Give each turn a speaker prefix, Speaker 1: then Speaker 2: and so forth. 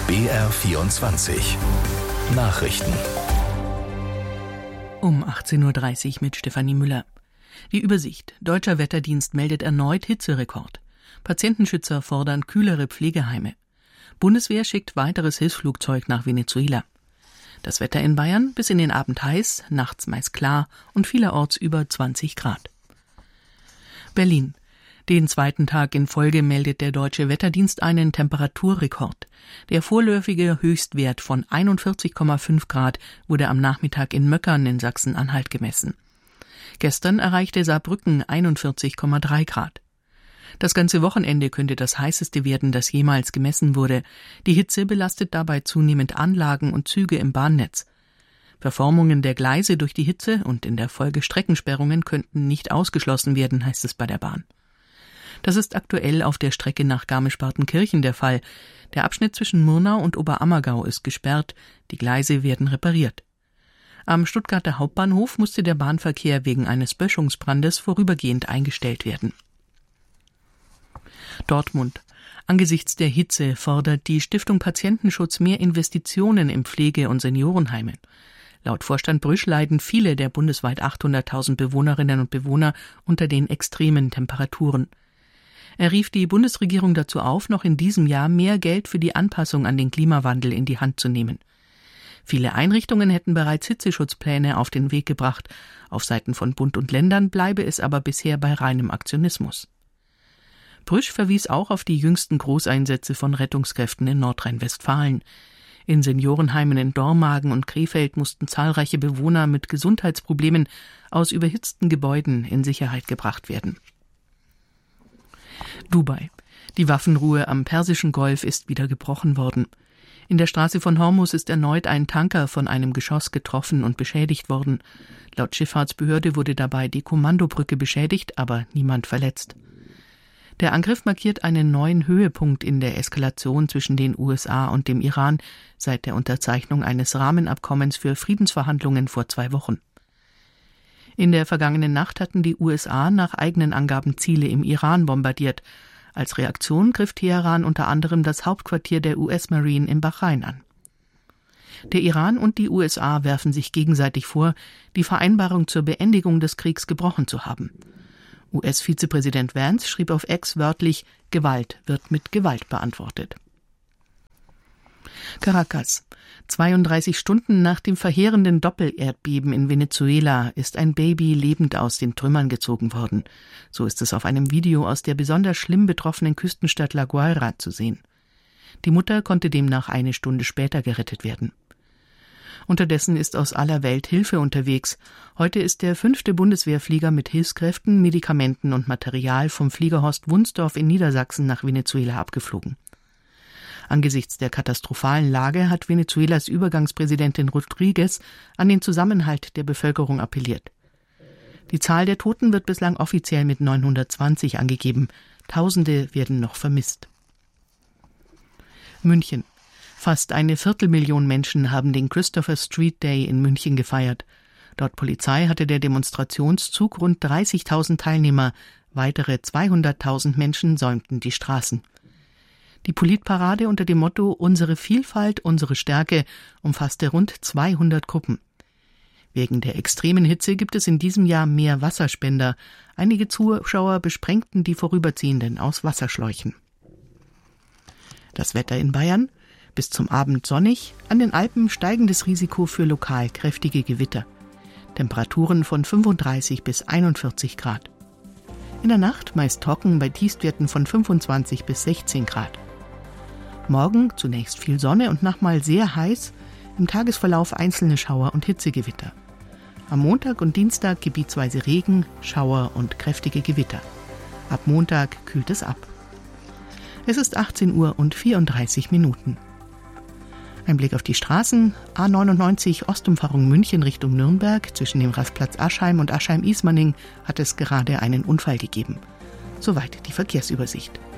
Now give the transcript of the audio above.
Speaker 1: BR24 Nachrichten.
Speaker 2: Um 18.30 Uhr mit Stefanie Müller. Die Übersicht. Deutscher Wetterdienst meldet erneut Hitzerekord. Patientenschützer fordern kühlere Pflegeheime. Bundeswehr schickt weiteres Hilfsflugzeug nach Venezuela. Das Wetter in Bayern bis in den Abend heiß, nachts meist klar und vielerorts über 20 Grad. Berlin. Den zweiten Tag in Folge meldet der Deutsche Wetterdienst einen Temperaturrekord. Der vorläufige Höchstwert von 41,5 Grad wurde am Nachmittag in Möckern in Sachsen-Anhalt gemessen. Gestern erreichte Saarbrücken 41,3 Grad. Das ganze Wochenende könnte das heißeste werden, das jemals gemessen wurde. Die Hitze belastet dabei zunehmend Anlagen und Züge im Bahnnetz. Verformungen der Gleise durch die Hitze und in der Folge Streckensperrungen könnten nicht ausgeschlossen werden, heißt es bei der Bahn. Das ist aktuell auf der Strecke nach Garmisch-Partenkirchen der Fall. Der Abschnitt zwischen Murnau und Oberammergau ist gesperrt. Die Gleise werden repariert. Am Stuttgarter Hauptbahnhof musste der Bahnverkehr wegen eines Böschungsbrandes vorübergehend eingestellt werden. Dortmund. Angesichts der Hitze fordert die Stiftung Patientenschutz mehr Investitionen in Pflege- und Seniorenheime. Laut Vorstand Brüsch leiden viele der bundesweit 800.000 Bewohnerinnen und Bewohner unter den extremen Temperaturen. Er rief die Bundesregierung dazu auf, noch in diesem Jahr mehr Geld für die Anpassung an den Klimawandel in die Hand zu nehmen. Viele Einrichtungen hätten bereits Hitzeschutzpläne auf den Weg gebracht. Auf Seiten von Bund und Ländern bleibe es aber bisher bei reinem Aktionismus. Brüsch verwies auch auf die jüngsten Großeinsätze von Rettungskräften in Nordrhein-Westfalen. In Seniorenheimen in Dormagen und Krefeld mussten zahlreiche Bewohner mit Gesundheitsproblemen aus überhitzten Gebäuden in Sicherheit gebracht werden. Dubai. Die Waffenruhe am Persischen Golf ist wieder gebrochen worden. In der Straße von Hormuz ist erneut ein Tanker von einem Geschoss getroffen und beschädigt worden. Laut Schifffahrtsbehörde wurde dabei die Kommandobrücke beschädigt, aber niemand verletzt. Der Angriff markiert einen neuen Höhepunkt in der Eskalation zwischen den USA und dem Iran seit der Unterzeichnung eines Rahmenabkommens für Friedensverhandlungen vor 2 Wochen. In der vergangenen Nacht hatten die USA nach eigenen Angaben Ziele im Iran bombardiert. Als Reaktion griff Teheran unter anderem das Hauptquartier der US-Marine in Bahrain an. Der Iran und die USA werfen sich gegenseitig vor, die Vereinbarung zur Beendigung des Kriegs gebrochen zu haben. US-Vizepräsident Vance schrieb auf X wörtlich: Gewalt wird mit Gewalt beantwortet. Caracas. 32 Stunden nach dem verheerenden Doppelerdbeben in Venezuela ist ein Baby lebend aus den Trümmern gezogen worden. So ist es auf einem Video aus der besonders schlimm betroffenen Küstenstadt La Guaira zu sehen. Die Mutter konnte demnach eine Stunde später gerettet werden. Unterdessen ist aus aller Welt Hilfe unterwegs. Heute ist der 5. Bundeswehrflieger mit Hilfskräften, Medikamenten und Material vom Flieger Horst Wunsdorf in Niedersachsen nach Venezuela abgeflogen. Angesichts der katastrophalen Lage hat Venezuelas Übergangspräsidentin Rodriguez an den Zusammenhalt der Bevölkerung appelliert. Die Zahl der Toten wird bislang offiziell mit 920 angegeben. Tausende werden noch vermisst. München. Fast 250.000 Menschen haben den Christopher Street Day in München gefeiert. Laut Polizei hatte der Demonstrationszug rund 30.000 Teilnehmer. Weitere 200.000 Menschen säumten die Straßen. Die Politparade unter dem Motto »Unsere Vielfalt, unsere Stärke« umfasste rund 200 Gruppen. Wegen der extremen Hitze gibt es in diesem Jahr mehr Wasserspender. Einige Zuschauer besprengten die Vorüberziehenden aus Wasserschläuchen. Das Wetter in Bayern: bis zum Abend sonnig, an den Alpen steigendes Risiko für lokal kräftige Gewitter. Temperaturen von 35 bis 41 Grad. In der Nacht meist trocken bei Tiefstwerten von 25 bis 16 Grad. Morgen zunächst viel Sonne und nochmal sehr heiß, im Tagesverlauf einzelne Schauer und Hitzegewitter. Am Montag und Dienstag gebietsweise Regen, Schauer und kräftige Gewitter. Ab Montag kühlt es ab. Es ist 18:34 Uhr. Ein Blick auf die Straßen: A99 Ostumfahrung München Richtung Nürnberg. Zwischen dem Rastplatz Aschheim und Aschheim-Ismaning hat es gerade einen Unfall gegeben. Soweit die Verkehrsübersicht.